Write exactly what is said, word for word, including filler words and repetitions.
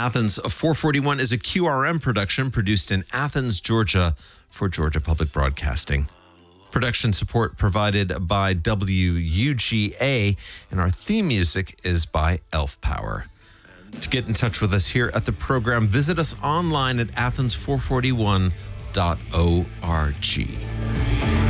Athens four forty-one is a Q R M production produced in Athens, Georgia for Georgia Public Broadcasting. Production support provided by W U G A, and our theme music is by Elf Power. To get in touch with us here at the program, visit us online at athens four forty-one dot org.